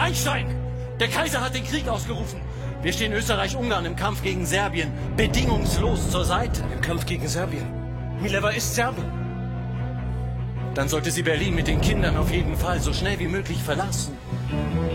Einstein! Der Kaiser hat den Krieg ausgerufen. Wir stehen Österreich-Ungarn im Kampf gegen Serbien bedingungslos zur Seite. Im Kampf gegen Serbien? Mileva ist Serbe. Dann sollte sie Berlin mit den Kindern auf jeden Fall so schnell wie möglich verlassen.